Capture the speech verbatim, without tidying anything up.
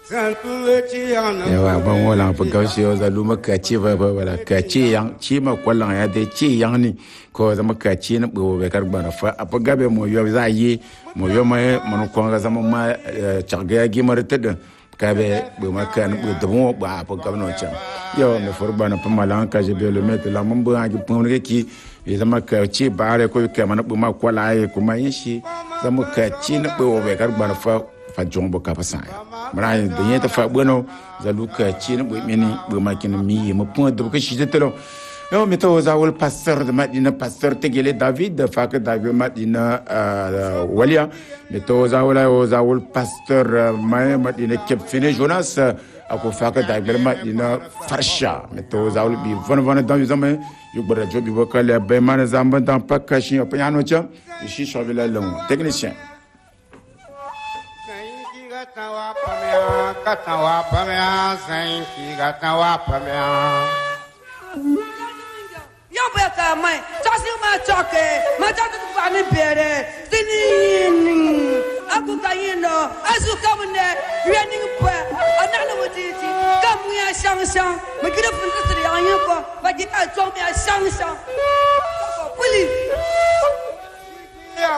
yawa ban wala fa gaushi yo zalu maka ci ba wala ka ci yang ci ma kwallan ya dai ci yang ni ko zama ka ci na bo be kar bana fa apa gabe mo yo za yi mo yo mai mon ko ga zama ma charga gi mar tada ka be bo maka na bo dabo ba apa gabe no chan yo me for bana pa malan ka je be le mettre la mon ba gi pon ke ki zama ka ci ba re ko ka mana bo ma kwala ai kuma yin shi zama ka ci na bo be kar bana fa fa jombo ka pasaya mara de yeta fa bueno zaluka chine bo meni bo makina mi mo point de que chite telo yo meto za wol pasteur de Madina pasteur tegele David fa que David Madina walia meto za wala za wol pasteur mai Madina kep fine Jonas ako fa que David Madina farsha meto za wol bi von von dans zaman yo bora jobi bokale be man zamba dans pas caché opinion cha ici sur le long technicien Katawa pamea, katawa pamea, senki katawa pamea. Yo beka mai, tasi ma choke, ma tatu bani bere, tini aku kayino, azu kamne, running pa, anana wotiti, kamu ya shang shang, ma kira funta sri ayo ko, ba kita chong ya shang shang. Puli.